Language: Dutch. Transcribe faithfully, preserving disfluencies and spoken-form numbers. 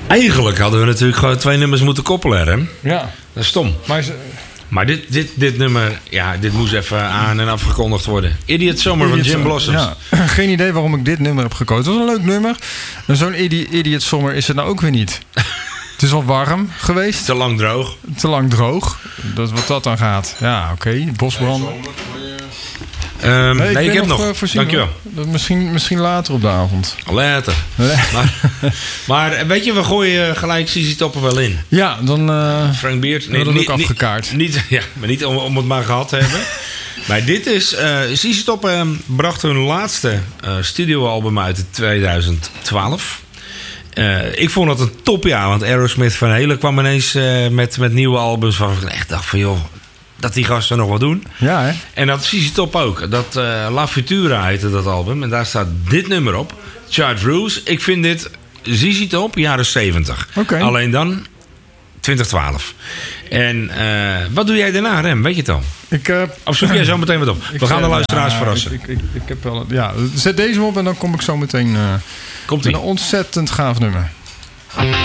Eigenlijk hadden we natuurlijk gewoon twee nummers moeten koppelen, hè? Ja. Dat is stom. Maar, ze, maar dit, dit, dit nummer, ja, dit moest even aan en afgekondigd worden. Idiot Summer van Jim Blossoms. Ja. Geen idee waarom ik dit nummer heb gekozen. Het was een leuk nummer. Maar zo'n Idiot, Idiot Summer is het nou ook weer niet. Het is wel warm geweest. Te lang droog. Te lang droog. Dat is wat dat dan gaat. Ja, oké. Okay. Bosbranden. Um, nee, nee ik, ik heb nog. nog. Voorzien, Dankjewel. Dat misschien, misschien later op de avond. Later. maar, maar weet je, we gooien gelijk Z Z Top er wel in. Ja, dan uh, Frank Beard. Nee, dat niet, ook afgekaart. Niet, niet, ja, maar niet om, om het maar gehad te hebben. Maar dit is... Uh, Z Z Top uh, bracht hun laatste uh, studioalbum uit in tweeduizend twaalf. Uh, ik vond het een topjaar, want Aerosmith Van Halen kwam ineens uh, met, met nieuwe albums waarvan ik echt dacht van joh, dat die gasten nog wat doen. Ja, hè? En dat Z Z Top ook. Dat uh, La Futura heette dat album en daar staat dit nummer op. Charge Rules. Ik vind dit Z Z Top jaren zeventig. Okay. Alleen dan twintig twaalf. En uh, wat doe jij daarna, Rem? Weet je het al? Ik, uh, of zoek jij zo meteen wat op? We ik, gaan de luisteraars uh, verrassen. Ik, ik, ik heb wel, ja, zet deze op en dan kom ik zo meteen uh, Komt-ie. met een ontzettend gaaf nummer.